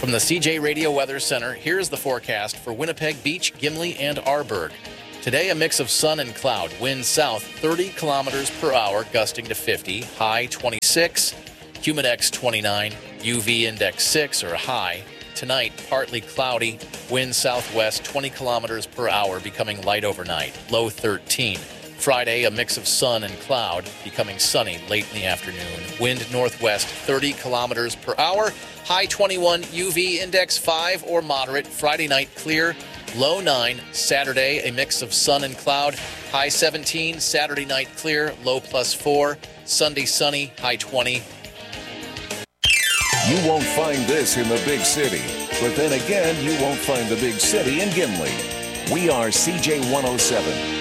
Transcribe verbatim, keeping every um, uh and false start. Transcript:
From the C J Radio Weather Center, here's the forecast for Winnipeg Beach, Gimli, and Arborg. Today, a mix of sun and cloud. Wind south thirty kilometers per hour, gusting to fifty. High twenty-six. Humidex twenty-nine. U V index six, or high. Tonight, partly cloudy. Wind southwest twenty kilometers per hour, becoming light overnight. Low thirteen. Friday, a mix of sun and cloud, becoming sunny late in the afternoon. Wind northwest thirty kilometers per hour. High twenty-one, U V index five or moderate. Friday night clear, low nine. Saturday, a mix of sun and cloud. High seventeen. Saturday night clear, low plus four. Sunday sunny, high twenty. You won't find this in the big city, but then again, you won't find the big city in Gimli. We are C J one oh seven.